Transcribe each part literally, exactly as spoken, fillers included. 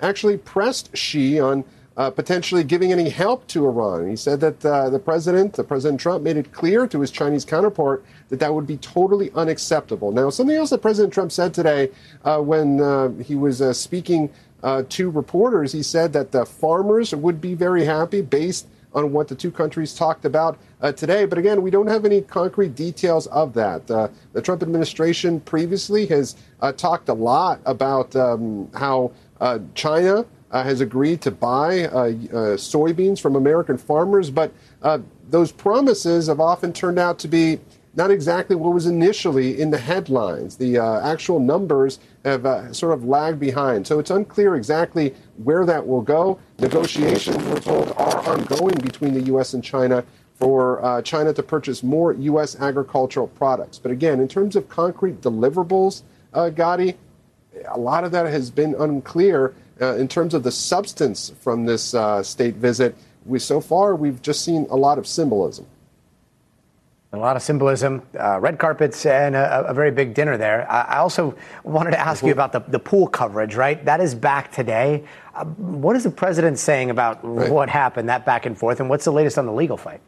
actually pressed Xi on uh, potentially giving any help to Iran. He said that uh, the president, the President Trump, made it clear to his Chinese counterpart that that would be totally unacceptable. Now, something else that President Trump said today uh, when uh, he was uh, speaking uh, to reporters, he said that the farmers would be very happy based on what the two countries talked about uh, today. But again, we don't have any concrete details of that. Uh, the Trump administration previously has uh, talked a lot about um, how uh, China uh, has agreed to buy uh, uh, soybeans from American farmers. But uh, those promises have often turned out to be not exactly what was initially in the headlines. The uh, actual numbers have uh, sort of lagged behind. So it's unclear exactly where that will go. Negotiations, we're told, are ongoing between the U S and China for uh, China to purchase more U S agricultural products. But again, in terms of concrete deliverables, uh, Gadi, a lot of that has been unclear uh, in terms of the substance from this uh, state visit. We, so far, we've just seen a lot of symbolism. A lot of symbolism, uh, red carpets, and a, a very big dinner there. I also wanted to ask mm-hmm. you about the, the pool coverage, right? That is back today. Uh, what is the president saying about right. what happened, that back and forth, and what's the latest on the legal fight?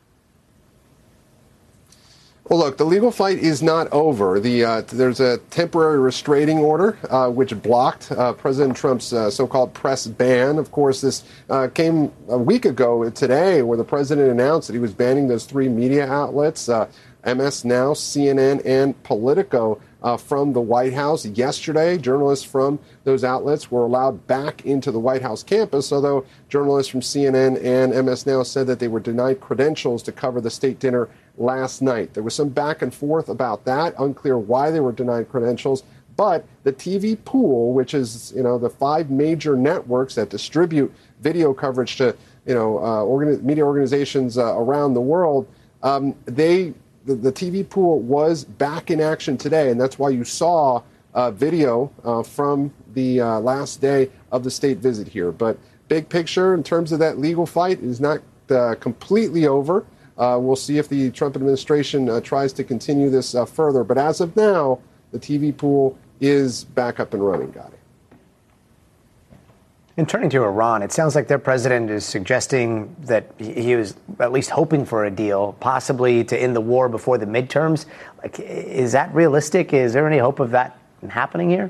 Well, look, the legal fight is not over. The uh, there's a temporary restraining order uh, which blocked uh, President Trump's uh, so-called press ban. Of course, this uh, came a week ago today, where the president announced that he was banning those three media outlets, uh, M S Now, C N N, and Politico, uh, from the White House. Yesterday, journalists from those outlets were allowed back into the White House campus, although journalists from C N N and M S Now said that they were denied credentials to cover the state dinner last night. There was some back and forth about that, unclear why they were denied credentials, but the T V pool, which is, you know, the five major networks that distribute video coverage to, you know, uh, organi- media organizations uh, around the world, um, they, the, the T V pool was back in action today, and that's why you saw uh, video uh, from the uh, last day of the state visit here. But big picture, in terms of that legal fight, is not uh, completely over. Uh, we'll see if the Trump administration uh, tries to continue this uh, further. But as of now, the T V pool is back up and running, Gotti. And turning to Iran, it sounds like their president is suggesting that he was at least hoping for a deal, possibly to end the war before the midterms. Like, is that realistic? Is there any hope of that happening here?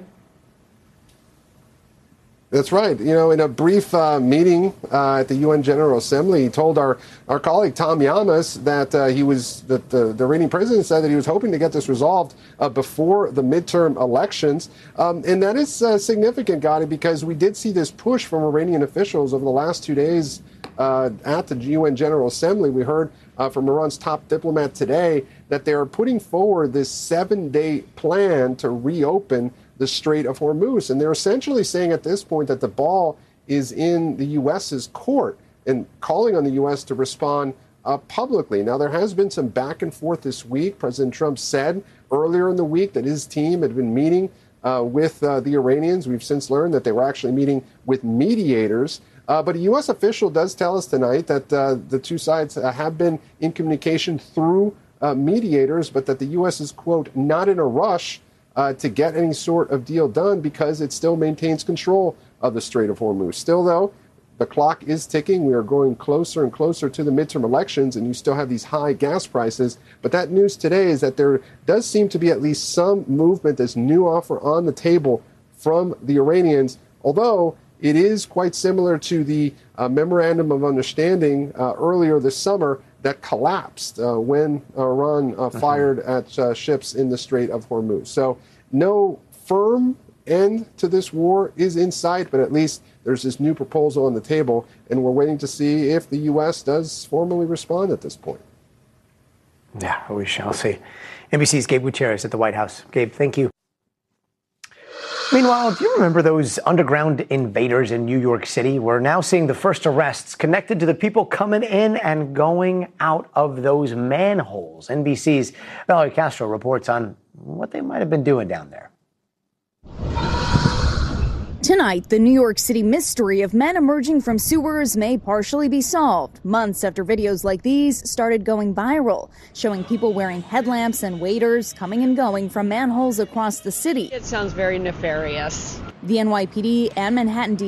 That's right. You know, in a brief uh, meeting uh, at the U N General Assembly, he told our, our colleague Tom Yamas that uh, he was that the, the Iranian president said that he was hoping to get this resolved uh, before the midterm elections. Um, and that is uh, significant, Gotti, because we did see this push from Iranian officials over the last two days uh, at the U N General Assembly. We heard uh, from Iran's top diplomat today that they are putting forward this seven-day plan to reopen the Strait of Hormuz. And they're essentially saying at this point that the ball is in the U S's court and calling on the U S to respond uh, publicly. Now, there has been some back and forth this week. President Trump said earlier in the week that his team had been meeting uh, with uh, the Iranians. We've since learned that they were actually meeting with mediators. Uh, but a U S official does tell us tonight that uh, the two sides uh, have been in communication through uh, mediators, but that the U S is, quote, not in a rush Uh, to get any sort of deal done because it still maintains control of the Strait of Hormuz. Still, though, the clock is ticking. We are going closer and closer to the midterm elections, and you still have these high gas prices. But that news today is that there does seem to be at least some movement, this new offer on the table from the Iranians, although it is quite similar to the uh, memorandum of understanding uh, earlier this summer that collapsed uh, when Iran uh, fired uh-huh. at uh, ships in the Strait of Hormuz. So no firm end to this war is in sight, but at least there's this new proposal on the table, and we're waiting to see if the U S does formally respond at this point. Yeah, we shall see. N B C's Gabe Gutierrez at the White House. Gabe, thank you. Meanwhile, do you remember those underground invaders in New York City? We're now seeing the first arrests connected to the people coming in and going out of those manholes. N B C's Valerie Castro reports on what they might have been doing down there. Tonight, the New York City mystery of men emerging from sewers may partially be solved, months after videos like these started going viral, showing people wearing headlamps and waders coming and going from manholes across the city. It sounds very nefarious. The N Y P D and Manhattan D